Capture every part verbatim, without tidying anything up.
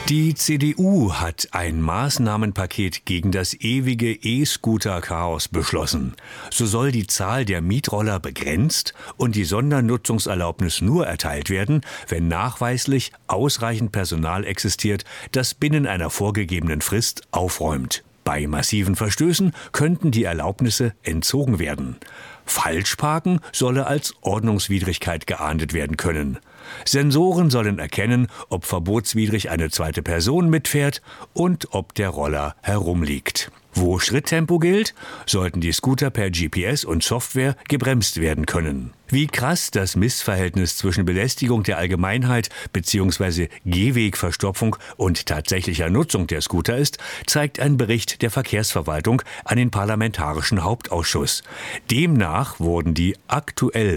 Die C D U hat ein Maßnahmenpaket gegen das ewige E-Scooter-Chaos beschlossen. So soll die Zahl der Mietroller begrenzt und die Sondernutzungserlaubnis nur erteilt werden, wenn nachweislich ausreichend Personal existiert, das binnen einer vorgegebenen Frist aufräumt. Bei massiven Verstößen könnten die Erlaubnisse entzogen werden. Falschparken solle als Ordnungswidrigkeit geahndet werden können. Sensoren sollen erkennen, ob verbotswidrig eine zweite Person mitfährt und ob der Roller herumliegt. Wo Schritttempo gilt, sollten die Scooter per G P S und Software gebremst werden können. Wie krass das Missverhältnis zwischen Belästigung der Allgemeinheit bzw. Gehwegverstopfung und tatsächlicher Nutzung der Scooter ist, zeigt ein Bericht der Verkehrsverwaltung an den Parlamentarischen Hauptausschuss. Demnach wurden die aktuell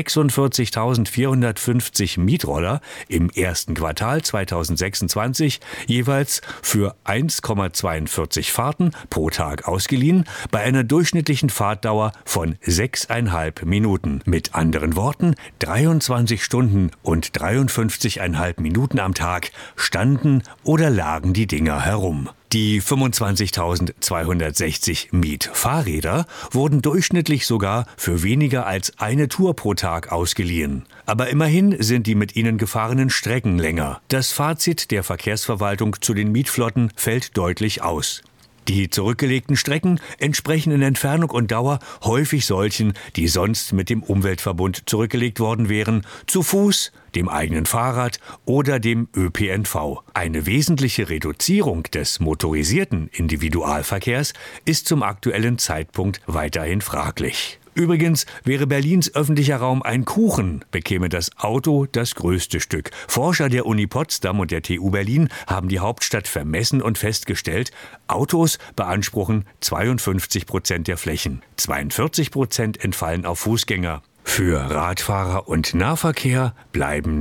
sechsundvierzigtausendvierhundertfünfzig Mietroller im ersten Quartal zweitausendsechsundzwanzig jeweils für eins Komma zweiundvierzig Fahrten pro Tag ausgeliehen, bei einer durchschnittlichen Fahrtdauer von sechseinhalb Minuten. Mit anderen Worten, dreiundzwanzig Stunden und dreiundfünfzigeinhalb Minuten am Tag standen oder lagen die Dinger herum. Die fünfundzwanzigtausendzweihundertsechzig Mietfahrräder wurden durchschnittlich sogar für weniger als eine Tour pro Tag ausgeliehen. Aber immerhin sind die mit ihnen gefahrenen Strecken länger. Das Fazit der Verkehrsverwaltung zu den Mietflotten fällt deutlich aus. Die zurückgelegten Strecken entsprechen in Entfernung und Dauer häufig solchen, die sonst mit dem Umweltverbund zurückgelegt worden wären, zu Fuß, dem eigenen Fahrrad oder dem Ö P N V. Eine wesentliche Reduzierung des motorisierten Individualverkehrs ist zum aktuellen Zeitpunkt weiterhin fraglich. Übrigens wäre Berlins öffentlicher Raum ein Kuchen, bekäme das Auto das größte Stück. Forscher der Uni Potsdam und der T U Berlin haben die Hauptstadt vermessen und festgestellt, Autos beanspruchen zweiundfünfzig Prozent der Flächen. zweiundvierzig Prozent entfallen auf Fußgänger. Für Radfahrer und Nahverkehr bleiben